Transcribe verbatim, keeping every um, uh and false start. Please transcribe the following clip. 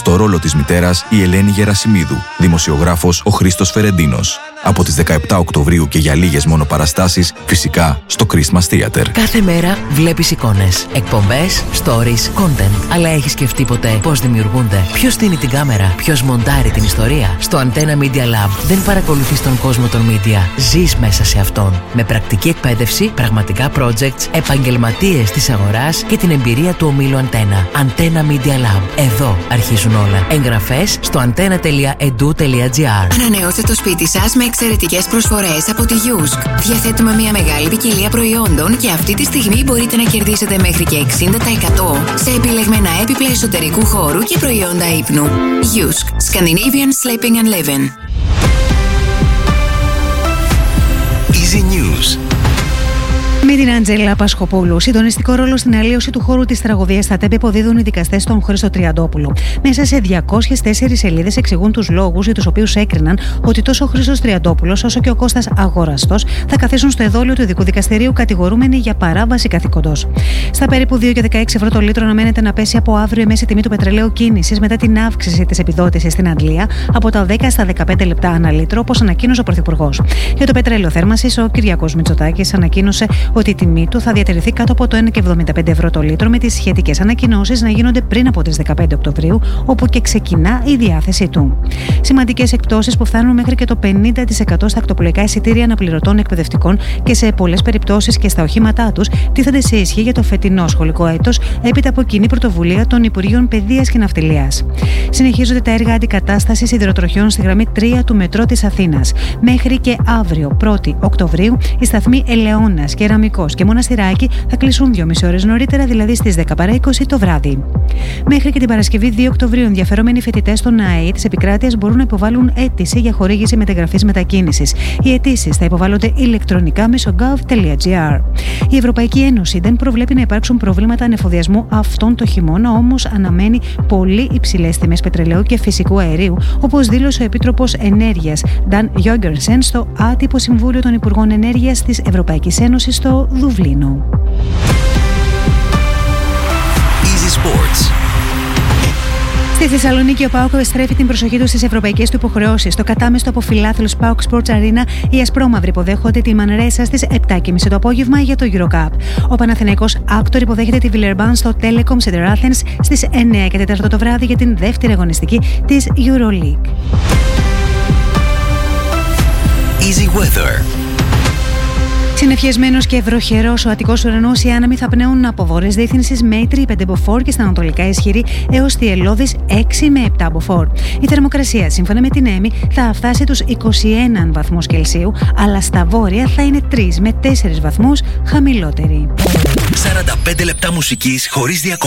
Στο ρόλο της μητέρας η Ελένη Γερασιμίδου, δημοσιογράφος ο Χρήστος Φερεντίνος. Από τις δεκαεπτά Οκτωβρίου και για λίγες μόνο παραστάσεις, φυσικά στο Christmas Theater. Κάθε μέρα βλέπεις εικόνες, εκπομπές, stories, content. Αλλά έχεις σκεφτεί ποτέ πώς δημιουργούνται? Ποιος στείνει την κάμερα? Ποιος μοντάρει την ιστορία? Στο Antenna Media Lab δεν παρακολουθείς τον κόσμο των media. Ζεις μέσα σε αυτόν. Με πρακτική εκπαίδευση, πραγματικά projects, επαγγελματίες της αγοράς και την εμπειρία του ομίλου Antenna. Antenna Media Lab. Εδώ αρχίζουν όλα. Εγγραφές στο antenna τελεία e d u τελεία g r. Ανανεώστε το σπίτι σας με εξαιρετικές προσφορές από τη Yusk. Διαθέτουμε μια μεγάλη ποικιλία προϊόντων και αυτή τη στιγμή μπορείτε να κερδίσετε μέχρι και εξήντα τοις εκατό σε επιλεγμένα έπιπλα εσωτερικού χώρου και προϊόντα ύπνου. Yusk. Scandinavian Sleeping and Living. Easy News. Με την Αντζέλα Πασχοπούλου, συντονιστικό ρόλο στην αλλίωση του χώρου της τραγωδίας στα ΤΕΠ υποδίδουν οι δικαστές στον Χρήστο Τριαντόπουλο. Μέσα σε διακόσιες τέσσερις σελίδες εξηγούν τους λόγους για τους οποίους έκριναν ότι τόσο ο Χρήστος Τριαντόπουλος όσο και ο Κώστας Αγοραστός θα καθίσουν στο εδόλιο του Ειδικού Δικαστηρίου κατηγορούμενοι για παράβαση καθηκοντός. Στα περίπου δύο και δεκαέξι ευρώ το λίτρο αναμένεται να πέσει από αύριο η μέση τιμή του πετρελαίου κίνησης μετά την αύξηση της επιδότησης στην Αγγλία από τα δέκα στα δεκαπέντε λεπτά ανά λίτρο, όπως ανακοίνωσε ο Πρωθυπουργός. Για το πετρέλαιο θέρμανσης, ο Κυριάκος Μητσοτάκης ανακοίνωσε ότι η τιμή του θα διατηρηθεί κάτω από το ένα και εβδομήντα πέντε ευρώ το λίτρο, με τις σχετικές ανακοινώσεις να γίνονται πριν από τις δεκαπέντε Οκτωβρίου, όπου και ξεκινά η διάθεσή του. Σημαντικές εκπτώσεις που φτάνουν μέχρι και το πενήντα τοις εκατό στα ακτοπλοϊκά εισιτήρια αναπληρωτών εκπαιδευτικών και σε πολλές περιπτώσεις και στα οχήματά τους τίθενται σε ισχύ για το φετινό σχολικό έτος, έπειτα από κοινή πρωτοβουλία των Υπουργείων Παιδείας και Ναυτιλίας. Συνεχίζονται τα έργα αντικατάστασης υδροτροχιών στη γραμμή τρία του μετρό της Αθήνας. Μέχρι και αύριο, πρώτη Οκτωβρίου, οι σταθμοί Ελαιώνας, Κεραμικός και Μοναστηράκι θα κλείσουν δυόμιση ώρες νωρίτερα, δηλαδή στις δέκα παρά είκοσι το βράδυ. Μέχρι και την Παρασκευή δύο Οκτωβρίου, ενδιαφερόμενοι φοιτητές των ΑΕΗ της επικράτειας μπορούν να υποβάλουν αίτηση για χορήγηση μεταγραφής μετακίνησης. Οι αιτήσεις θα υποβάλλονται ηλεκτρονικά μέσω gov τελεία gr. Η Ευρωπαϊκή Ένωση δεν προβλέπει να υπάρξουν προβλήματα ανεφοδιασμού αυτόν το χειμώνα, όμως αναμένει πολύ υψηλές τιμές πετρελαίου και φυσικού αερίου, όπως δήλωσε ο Επίτροπος Ενέργειας Dan Jorgensen στο άτυπο Συμβούλιο των Υπουργών Ενέργειας της Ευρωπαϊκής Ένωσης στο Δουβλίνο. Easy Sports. Στη Θεσσαλονίκη, ο ΠΑΟΚ στρέφει την προσοχή του στις ευρωπαϊκές του υποχρεώσεις. Στο κατάμεστο από φιλάθλους ΠΑΟΚ Sports Arena, οι ασπρόμαυροι υποδέχονται τη Μανρέσα στις επτά και μισή το απόγευμα για το EuroCup. Ο Παναθηναϊκός Άκτορ υποδέχεται τη Βιλερμπάν στο Telecom Center Athens στις εννιά και τέσσερα το βράδυ για την δεύτερη αγωνιστική της EuroLeague. Easy Weather. Συννεφιασμένος και βροχερός ο Αττικός ουρανός, οι άνεμοι θα πνέουν από βόρειες διεύθυνσης μέτρη πέντε μποφόρ και στα ανατολικά ισχυρή έως τη Ελλώδης έξι με επτά μποφόρ. Η θερμοκρασία, σύμφωνα με την ΕΜΗ, θα φτάσει τους είκοσι ένα βαθμούς Κελσίου, αλλά στα βόρεια θα είναι τρεις με τέσσερις βαθμούς χαμηλότερη. σαράντα πέντε λεπτά μουσικής χωρίς διακοπές.